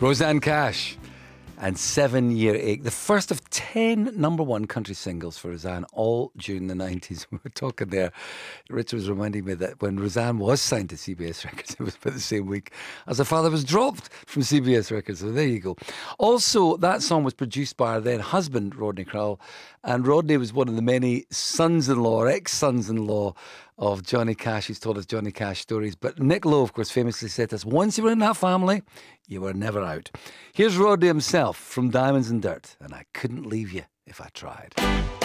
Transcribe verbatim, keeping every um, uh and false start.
Rosanne Cash and Seven Year Ache, the first of ten number one country singles for Rosanne, all during the nineties. We were talking there, Richard was reminding me that when Rosanne was signed to C B S Records, it was about the same week as her father was dropped from C B S Records. So there you go. Also, that song was produced by her then husband, Rodney Crowell, and Rodney was one of the many sons-in-law or ex-sons-in-law of Johnny Cash. He's told us Johnny Cash stories. But Nick Lowe, of course, famously said this: once you were in that family, you were never out. Here's Rodney himself from Diamonds and Dirt, and I couldn't leave you if I tried.